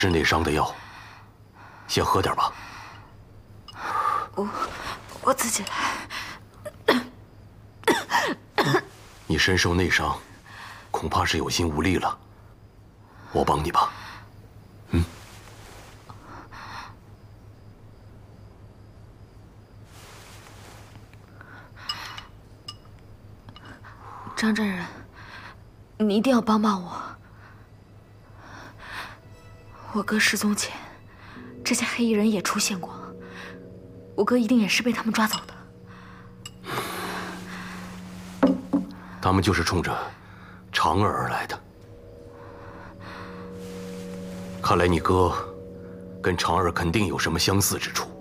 治内伤的药，先喝点吧。 我自己来。 你身受内伤，恐怕是有心无力了。我帮你吧。 张真人，你一定要帮帮我。我哥失踪前，这些黑衣人也出现过，我哥一定也是被他们抓走的。 他们就是冲着长儿而来的。看来你哥跟长儿肯定有什么相似之处。